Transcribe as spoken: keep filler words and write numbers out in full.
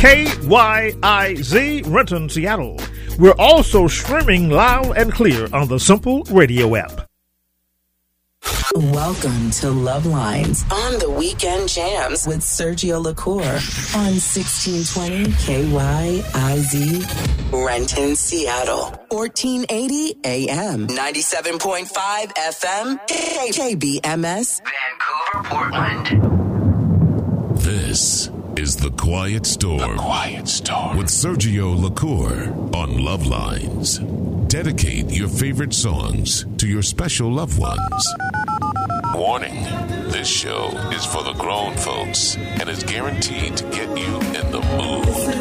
K Y I Z, Renton, Seattle. We're also streaming loud and clear on the Simple Radio app. Welcome to Love Lines on the Weekend Jams with Sergio LaCour on sixteen twenty K Y I Z, Renton, Seattle. fourteen eighty A M, ninety-seven point five F M, K B M S, Vancouver, Portland. This is The Quiet Storm. The Quiet Storm. With Sergio LaCour on Love Lines. Dedicate your favorite songs to your special loved ones. Warning, this show is for the grown folks and is guaranteed to get you in the mood.